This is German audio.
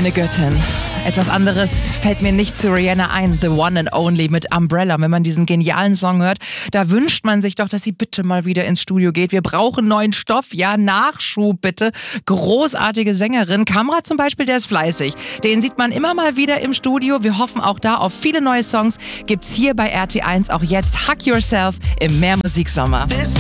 Eine Göttin. Etwas anderes fällt mir nicht zu Rihanna ein. The One and Only mit Umbrella. Wenn man diesen genialen Song hört, da wünscht man sich doch, dass sie bitte mal wieder ins Studio geht. Wir brauchen neuen Stoff. Ja, Nachschub bitte. Großartige Sängerin. Kamra zum Beispiel, der ist fleißig. Den sieht man immer mal wieder im Studio. Wir hoffen auch da auf viele neue Songs. Gibt's hier bei RT1 auch jetzt Hug Yourself im Mehr Musik Sommer.